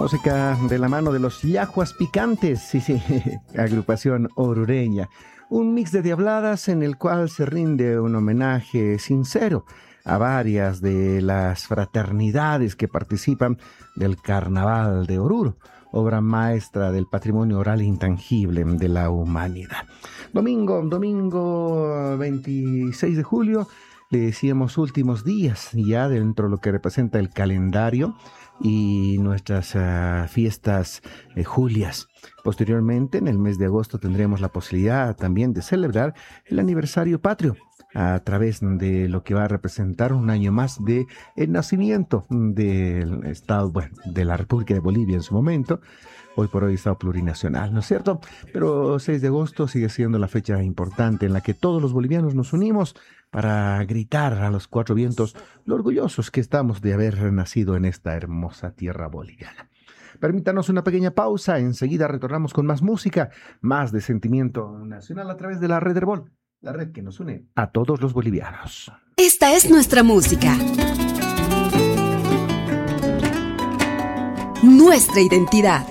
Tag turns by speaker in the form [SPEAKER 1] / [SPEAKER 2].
[SPEAKER 1] Música de la mano de los Yajuas Picantes, sí, agrupación orureña. Un mix de diabladas en el cual se rinde un homenaje sincero a varias de las fraternidades que participan del Carnaval de Oruro, obra maestra del patrimonio oral intangible de la humanidad. Domingo 26 de julio, le decíamos últimos días ya dentro de lo que representa el calendario y nuestras fiestas julias. Posteriormente, en el mes de agosto, tendremos la posibilidad también de celebrar el aniversario patrio a través de lo que va a representar un año más de el nacimiento del Estado, bueno, de la República de Bolivia en su momento, hoy por hoy Estado plurinacional, ¿no es cierto? Pero 6 de agosto sigue siendo la fecha importante en la que todos los bolivianos nos unimos para gritar a los cuatro vientos lo orgullosos que estamos de haber nacido en esta hermosa tierra boliviana. Permítanos una pequeña pausa, enseguida retornamos con más música, más de sentimiento nacional a través de la Red Herbol, la red que nos une a todos los bolivianos.
[SPEAKER 2] Esta es nuestra música, nuestra identidad.